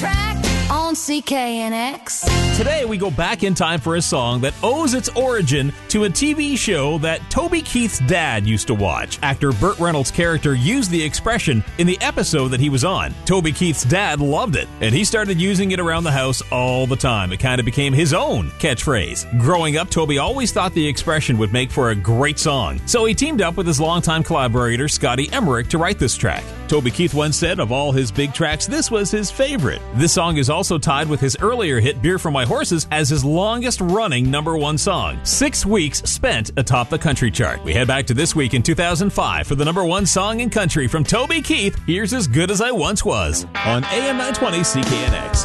track on CKNX. Today, we go back in time for a song that owes its origin to a TV show that Toby Keith's dad used to watch. Actor Burt Reynolds' character used the expression in the episode that he was on. Toby Keith's dad loved it, and he started using it around the house all the time. It kind of became his own catchphrase. Growing up, Toby always thought the expression would make for a great song, so he teamed up with his longtime collaborator Scotty Emmerich to write this track. Toby Keith once said of all his big tracks, this was his favorite. This song is also tied with his earlier hit Beer for My Horses as his longest running #1 song. 6 weeks spent atop the country chart. We head back to this week in 2005 for the #1 song in country from Toby Keith. Here's As Good As I Once Was on AM 920 CKNX.